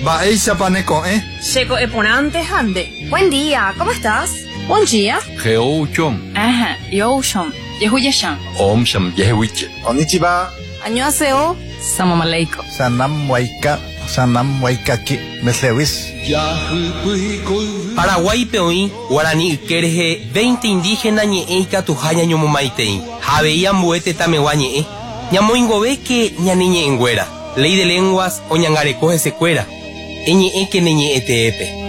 Baeisa paneco, Checo eponante hande. Buen día, ¿cómo estás? Buen día. Geouchom. Ajá, yoshom. Yehuyashan. Omsham yehuiche. Konnichiwa. Annyeonghaseyo. Salam aleikum. Sanam waikaki. Meslewis. Paraguay peoí, Guarani Kerje, 20 indígenas ñeeika tujaña ñomomaitei. Javeía muete tameguañe. Ñamoingobe que ñaniñe engüera. Ley de lenguas o ñangarecoge secuera. Eñe que neñe eteepe.